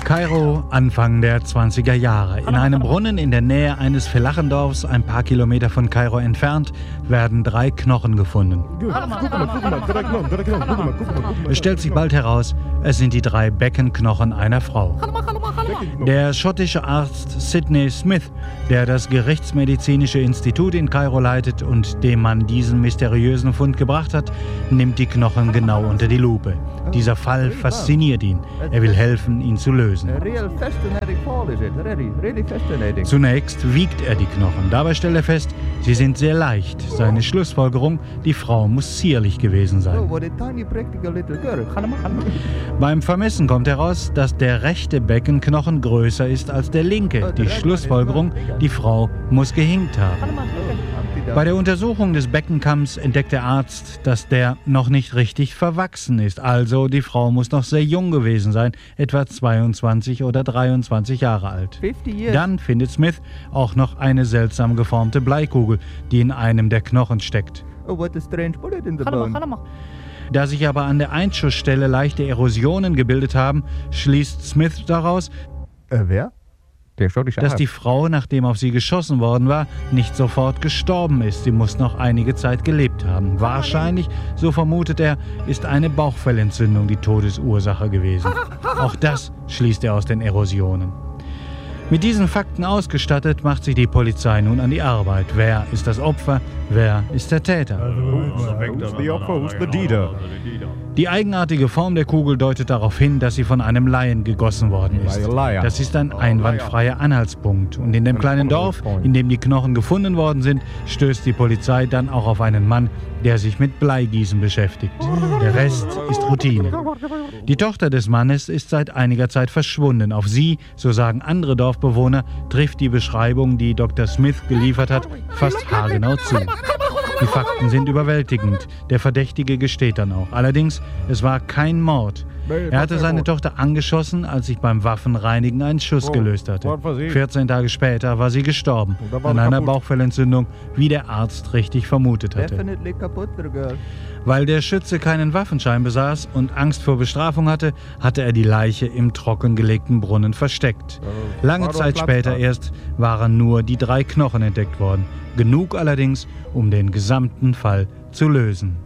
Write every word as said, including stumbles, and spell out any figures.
Kairo, Anfang der zwanziger Jahre. In einem Brunnen in der Nähe eines Felachendorfs, ein paar Kilometer von Kairo entfernt, werden drei Knochen gefunden. Es stellt sich bald heraus, es sind die drei Beckenknochen einer Frau. Der schottische Arzt Sidney Smith, der das Gerichtsmedizinische Institut in Kairo leitet und dem man diesen mysteriösen Fund gebracht hat, nimmt die Knochen genau unter die Lupe. Dieser Fall fasziniert ihn. Er will helfen, ihn zu lösen. Zunächst wiegt er die Knochen. Dabei stellt er fest, sie sind sehr leicht. Seine Schlussfolgerung, die Frau muss zierlich gewesen sein. Beim Vermessen kommt heraus, dass der rechte Beckenknochen größer ist als der linke. Die Schlussfolgerung, die Frau muss gehinkt haben. Bei der Untersuchung des Beckenkamms entdeckt der Arzt, dass der noch nicht richtig verwachsen ist. Also die Frau muss noch sehr jung gewesen sein, etwa zweiundzwanzig oder dreiundzwanzig Jahre alt. Dann findet Smith auch noch eine seltsam geformte Bleikugel, die in einem der Knochen steckt. Da sich aber an der Einschussstelle leichte Erosionen gebildet haben, schließt Smith daraus, Äh, wer? Der schottische dass Arzt. die Frau, nachdem auf sie geschossen worden war, nicht sofort gestorben ist. Sie muss noch einige Zeit gelebt haben. Wahrscheinlich, so vermutet er, ist eine Bauchfellentzündung die Todesursache gewesen. Auch das schließt er aus den Erosionen. Mit diesen Fakten ausgestattet, macht sich die Polizei nun an die Arbeit. Wer ist das Opfer? Wer ist der Täter? Die eigenartige Form der Kugel deutet darauf hin, dass sie von einem Laien gegossen worden ist. Das ist ein einwandfreier Anhaltspunkt. Und in dem kleinen Dorf, in dem die Knochen gefunden worden sind, stößt die Polizei dann auch auf einen Mann, der sich mit Bleigießen beschäftigt. Der Rest ist Routine. Die Tochter des Mannes ist seit einiger Zeit verschwunden. Auf sie, so sagen andere Dorfbewohner, trifft die Beschreibung, die Doktor Smith geliefert hat, fast haargenau zu. Die Fakten sind überwältigend. Der Verdächtige gesteht dann auch. Allerdings, es war kein Mord. Er hatte seine Tochter angeschossen, als sich beim Waffenreinigen ein Schuss gelöst hatte. vierzehn Tage später war sie gestorben an einer Bauchfellentzündung, wie der Arzt richtig vermutet hatte. Weil der Schütze keinen Waffenschein besaß und Angst vor Bestrafung hatte, hatte er die Leiche im trockengelegten Brunnen versteckt. Lange Zeit später erst waren nur die drei Knochen entdeckt worden. Genug allerdings, um den gesamten Fall zu lösen.